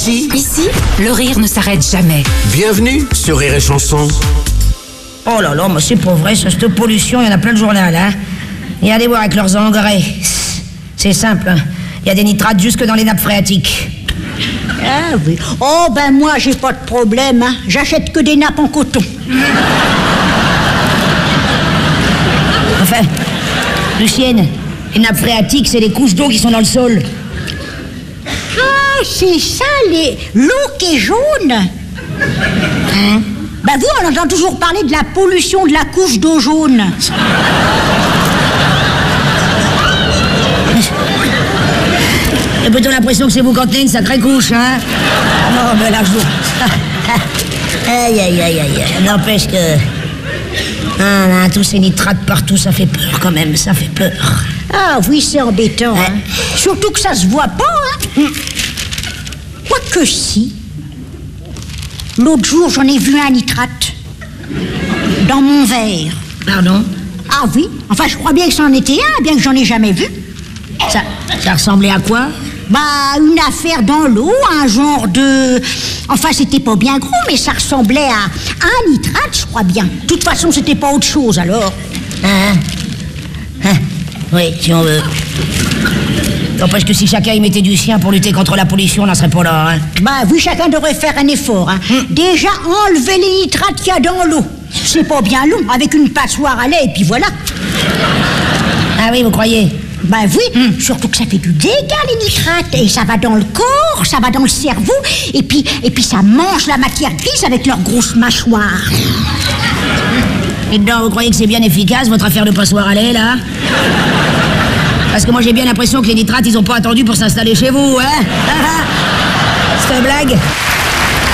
Ici, le rire ne s'arrête jamais. bienvenue sur Rire et Chanson. Oh là là, mais c'est pas vrai, ça, cette pollution, il y en a plein de journal, hein. Et allez voir avec leurs engrais. C'est simple, hein. Il y a des nitrates jusque dans les nappes phréatiques. Ah oui. Oh ben moi j'ai pas de problème, hein. J'achète que des nappes en coton. Enfin, Lucienne, les nappes phréatiques, c'est les couches d'eau qui sont dans le sol. Ah, c'est ça, l'eau qui est jaune. Hein? Ben vous, on entend toujours parler de la pollution de la couche d'eau jaune. J'ai plutôt l'impression que c'est vous qui en tenez une sacrée couche, hein. Non, mais là, je vous... Aïe, aïe, aïe, aïe. N'empêche que... Ah, là, tous ces nitrates partout, ça fait peur quand même, ça fait peur. Ah oui, c'est embêtant, Ouais. hein. Surtout que ça se voit pas, hein. Quoique si. L'autre jour, j'en ai vu un nitrate. Dans mon verre. Pardon? Ah oui. Enfin, je crois bien que c'en était un, bien que j'en ai jamais vu. Ça ressemblait à quoi? Bah, une affaire dans l'eau, un genre de... Enfin, c'était pas bien gros, mais ça ressemblait à un nitrate, je crois bien. De toute façon, c'était pas autre chose, alors. Oui, si on veut. N'empêche que si chacun y mettait du sien pour lutter contre la pollution, on n'en serait pas là, hein. Bah oui, chacun devrait faire un effort, hein. Déjà, enlever les nitrates qu'il y a dans l'eau. C'est pas bien long, avec une passoire à lait, et puis voilà. Ah oui, vous croyez? Bah oui, surtout que ça fait du dégât, les nitrates. Et ça va dans le corps, ça va dans le cerveau, et puis ça mange la matière grise avec leurs grosses mâchoires. Et dedans, vous croyez que c'est bien efficace, votre affaire de passoire à lait, là? Parce que moi, j'ai bien l'impression que les nitrates, ils ont pas attendu pour s'installer chez vous, hein? C'est une blague?